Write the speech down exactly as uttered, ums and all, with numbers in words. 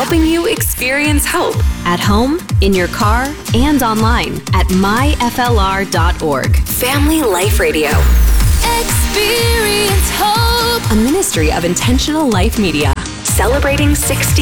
helping you experience hope at home, in your car, and online at my f l r dot org. Family Life Radio. Experience hope. A ministry of Intentional Life Media. Celebrating sixty